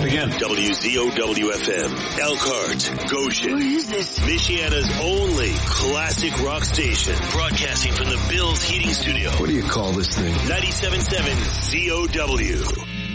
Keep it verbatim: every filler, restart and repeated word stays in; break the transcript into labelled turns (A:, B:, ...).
A: again.
B: W Z O W F M, Elkhart, Goshen.
C: What is this?
B: Michiana's only classic rock station. Broadcasting from the Bills Heating Studio.
D: What do you call this thing?
B: ninety-seven point seven Z O W.